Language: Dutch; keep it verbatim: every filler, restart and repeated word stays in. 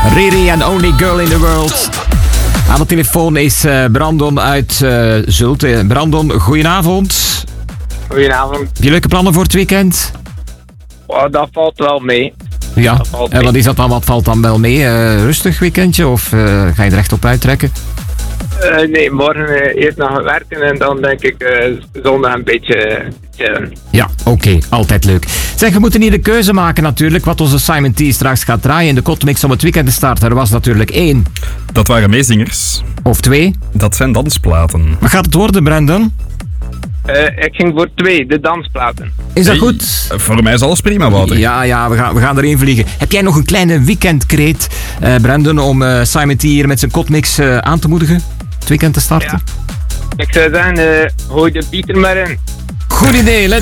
Riri en Only Girl in the World. Aan de telefoon is uh, Brandon uit uh, Zulte. Brandon, goedenavond. Goedenavond. Heb je leuke plannen voor het weekend? Oh, dat valt wel mee. Ja, valt en mee. wat is dat dan? Wat valt dan wel mee? Uh, rustig weekendje of uh, ga je er echt op uittrekken? Uh, nee, morgen uh, eerst nog werken en dan denk ik uh, zondag een beetje uh, chillen. Ja, oké, okay, altijd leuk. Zeg, we moeten hier de keuze maken natuurlijk, wat onze Simon T straks gaat draaien in de Kotmix om het weekend te starten. Er was natuurlijk één. Dat waren meezingers. Of twee. Dat zijn dansplaten. Wat gaat het worden, Brandon? Uh, ik ging voor twee, de dansplaten. Is dat Hey, goed? Voor mij is alles prima, Wouter. Ja, ja, we gaan, we gaan erin vliegen. Heb jij nog een kleine weekendkreet, uh, Brandon, om uh, Simon T hier met zijn Kotmix uh, aan te moedigen? Het weekend te starten? Ja. Ik zou zeggen, uh, gooi de Pieter maar in. Goed idee, let's